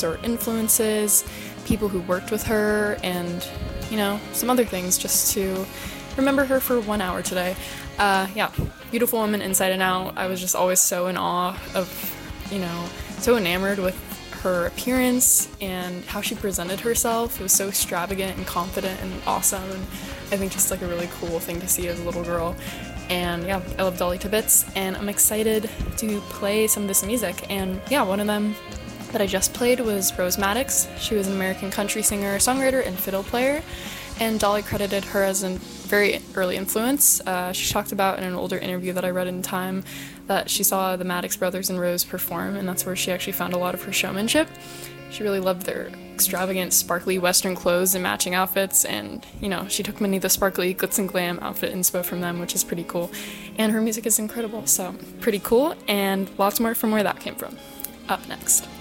songs or influences, people who worked with her, and, some other things just to remember her for 1 hour today. Beautiful woman inside and out. I was just always so in awe of, so enamored with her appearance and how she presented herself. It was so extravagant and confident and awesome, and I think just like a really cool thing to see as a little girl. And I love Dolly to bits, and I'm excited to play some of this music. And one of them that I just played was Rose Maddox. She was an American country singer, songwriter, and fiddle player, and Dolly credited her as a very early influence. She talked about in an older interview that I read in Time that she saw the Maddox brothers and Rose perform, and that's where she actually found a lot of her showmanship. She really loved their extravagant, sparkly Western clothes and matching outfits, and, she took many of the sparkly glitz and glam outfit inspo from them, which is pretty cool. And her music is incredible, so pretty cool, and lots more from where that came from. Up next.